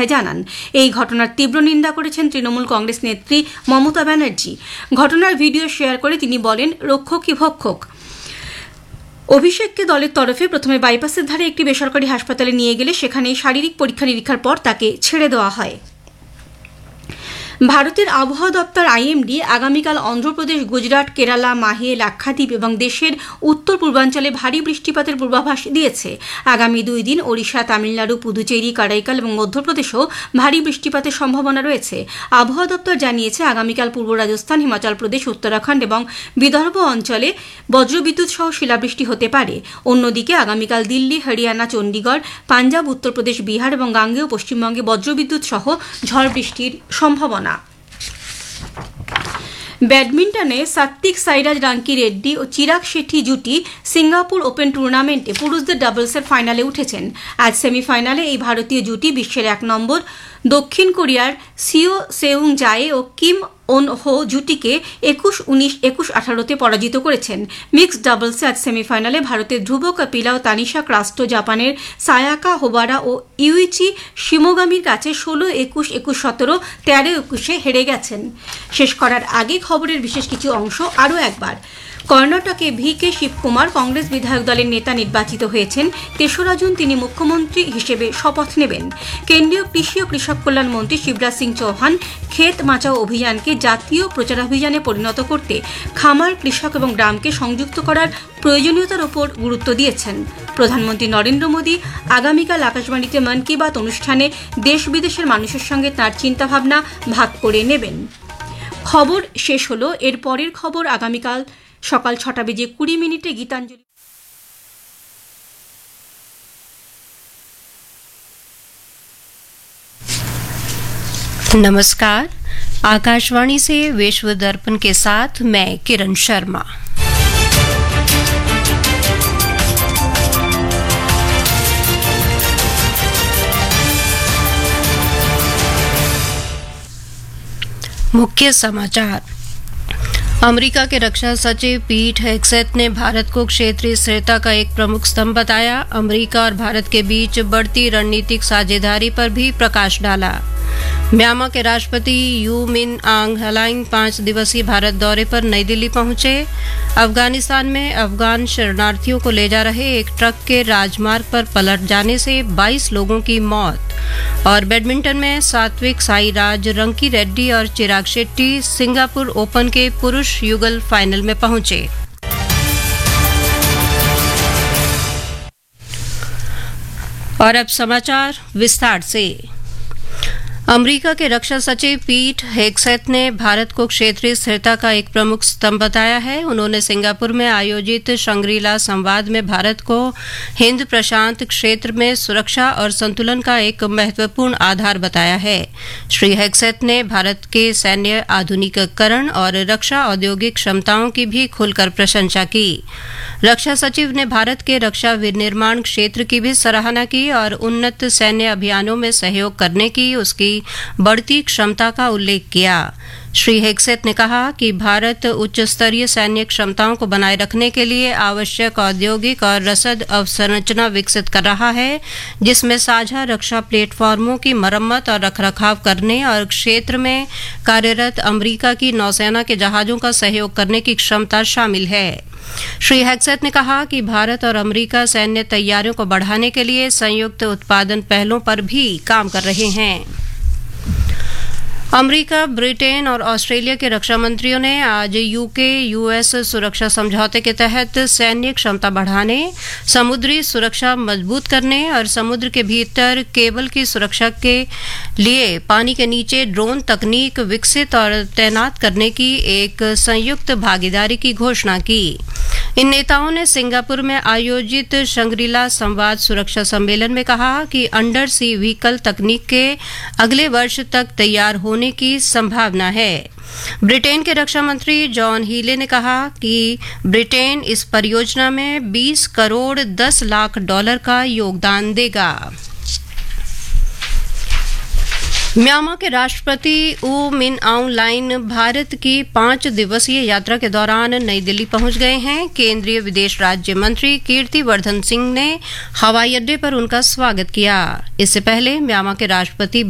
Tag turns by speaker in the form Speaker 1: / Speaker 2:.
Speaker 1: বন্দ্যোপাধ্যায় জানান। এই ঘটনার তীব্র নিন্দা করেছেন তৃণমূল কংগ্রেস নেত্রী মমতা ব্যানার্জি। ঘটনার ভিডিও শেয়ার করে তিনি বলেন, রক্ষকই ভক্ষক। অভিষেককে দলের তরফে প্রথমে বাইপাসের ধারে একটি বেসরকারি হাসপাতালে নিয়ে গেলে সেখানে শারীরিক পরীক্ষা নিরীক্ষার পর তাকে ছেড়ে দেওয়া হয়। ভারতের আবহাওয়া দপ্তর আইএমডি আগামীকাল অন্ধ্রপ্রদেশ, গুজরাট, কেরালা, মাহে, লাক্ষাদ্বীপ এবং দেশের উত্তর পূর্বাঞ্চলে ভারী বৃষ্টিপাতের পূর্বাভাস দিয়েছে। আগামী 2 দিন ওড়িশা, তামিলনাড়ু, পুদুচেরি, কারাইকাল এবং মধ্যপ্রদেশেও ভারী বৃষ্টিপাতের সম্ভাবনা রয়েছে। আবহাওয়া দপ্তর জানিয়েছে, আগামীকাল পূর্ব রাজস্থান, হিমাচল প্রদেশ, উত্তরাখণ্ড এবং বিদর্ভ অঞ্চলে বজ্রবিদ্যুৎ সহ শিলাবৃষ্টি হতে পারে। অন্যদিকে আগামীকাল দিল্লি, হরিয়ানা, চণ্ডীগড়, পাঞ্জাব, উত্তরপ্রদেশ, বিহার এবং গাঙ্গেয় পশ্চিমবঙ্গে বজ্রবিদ্যুৎ সহ ঝড় বৃষ্টির সম্ভাবনা। ব্যাডমিন্টনে সাত্বিক সাইরাজ রাঙ্কি রেড্ডি ও চিরাগ শেট্টি জুটি সিঙ্গাপুর ওপেন টুর্নামেন্টে পুরুষদের ডাবলসের ফাইনালে উঠেছেন। আজ সেমিফাইনালে এই ভারতীয় জুটি বিশ্বের 1 নম্বর দক্ষিণ কোরিয়ার CO সেউং Jaye O Kim on হো জুটিকে 21-19, 21-18 পরাজিত করেছেন। মিক্সড ডাবলসে আজ সেমিফাইনালে ভারতের ধ্রুব কপিলা ও তানিশা ক্রাস্টো জাপানের সায়াকা হোবারা ও ইউইচি শিমোগামির কাছে 16-21, 21-17, 13-21 হেরে গেছেন। শেষ করার আগে খবরের বিশেষ কিছু অংশ আরও একবার। কর্ণাটকে ভি.কে. শিবকুমার কংগ্রেস বিধায়ক দলের নেতা নির্বাচিত হয়েছেন। 3রা জুন তিনি মুখ্যমন্ত্রী হিসেবে শপথ নেবেন। কেন্দ্রীয় কৃষি ও কৃষক কল্যাণ মন্ত্রী শিবরাজ সিং চৌহান ক্ষেত বাঁচাও অভিযানকে জাতীয় প্রচারাভিযানে পরিণত করতে খামার, কৃষক এবং গ্রামকে সংযুক্ত করার প্রয়োজনীয়তার ওপর গুরুত্ব দিয়েছেন। প্রধানমন্ত্রী নরেন্দ্র মোদী আগামীকাল আকাশবাণীতে মন কি বাত অনুষ্ঠানে দেশ বিদেশের মানুষের সঙ্গে তাঁর চিন্তাভাবনা ভাগ করে নেবেন। খবর শেষ হলো। এর পরের খবর আগামীকাল সকাল 6:20 গীতাঞ্জলি।
Speaker 2: नमस्कार, आकाशवाणी से विश्व दर्पण के साथ मैं किरण शर्मा। मुख्य समाचार। अमेरिका के रक्षा सचिव पीट हेग्सेथ ने भारत को क्षेत्रीय स्थिरता का एक प्रमुख स्तंभ बताया। अमेरिका और भारत के बीच बढ़ती रणनीतिक साझेदारी पर भी प्रकाश डाला। म्यांमार के राष्ट्रपति यू मिन आंग हलाइंग 5 दिवसीय भारत दौरे पर नई दिल्ली पहुंचे। अफगानिस्तान में अफगान शरणार्थियों को ले जा रहे एक ट्रक के राजमार्ग पर पलट जाने से 22 लोगों की मौत। और बैडमिंटन में सात्विक साईराज रंकी रेड्डी और चिराग शेट्टी सिंगापुर ओपन के पुरुष युगल फाइनल में पहुंचे। और अब समाचार विस्तार से। अमेरिका के रक्षा सचिव पीट हेग्सेथ ने भारत को क्षेत्रीय स्थिरता का एक प्रमुख स्तंभ बताया है। उन्होंने सिंगापुर में आयोजित शंग्रीला संवाद में भारत को हिंद प्रशांत क्षेत्र में सुरक्षा और संतुलन का एक महत्वपूर्ण आधार बताया है। श्री हेग्सेथ ने भारत के सैन्य आधुनिकीकरण और रक्षा औद्योगिक क्षमताओं की भी खुलकर प्रशंसा की। रक्षा सचिव ने भारत के रक्षा विनिर्माण क्षेत्र की भी सराहना की और उन्नत सैन्य अभियानों में सहयोग करने की उसकी बढ़ती क्षमता का उल्लेख किया। श्री हेग्सेथ ने कहा कि भारत उच्च स्तरीय सैन्य क्षमताओं को बनाए रखने के लिए आवश्यक औद्योगिक और रसद अवसंरचना विकसित कर रहा है, जिसमें साझा रक्षा प्लेटफॉर्मों की मरम्मत और रखरखाव करने और क्षेत्र में कार्यरत अमेरिका की नौसेना के जहाजों का सहयोग करने की क्षमता शामिल है। श्री हेग्सेथ ने कहा कि भारत और अमेरिका सैन्य तैयारियों को बढ़ाने के लिए संयुक्त उत्पादन पहलों पर भी काम कर रहे हैं। अमेरिका, ब्रिटेन और ऑस्ट्रेलिया के रक्षा मंत्रियों ने आज यूके-यूएस सुरक्षा समझौते के तहत सैन्य क्षमता बढ़ाने, समुद्री सुरक्षा मजबूत करने और समुद्र के भीतर केबल की सुरक्षा के लिए पानी के नीचे ड्रोन तकनीक विकसित और तैनात करने की एक संयुक्त भागीदारी की घोषणा की। इन नेताओं ने सिंगापुर में आयोजित शंग्रीला संवाद सुरक्षा सम्मेलन में कहा कि अंडर सी व्हीकल तकनीक के अगले वर्ष तक तैयार होने की संभावना है। ब्रिटेन के रक्षा मंत्री जॉन हीले ने कहा कि ब्रिटेन इस परियोजना में 20 करोड़ 10 लाख डॉलर का योगदान देगा। म्यांमार के राष्ट्रपति ऊ मिन आउंग लाइन भारत की 5 दिवसीय यात्रा के दौरान नई दिल्ली पहुंच गए हैं। केंद्रीय विदेश राज्य मंत्री कीर्ति वर्धन सिंह ने हवाई अड्डे पर उनका स्वागत किया। इससे पहले म्यांमार के राष्ट्रपति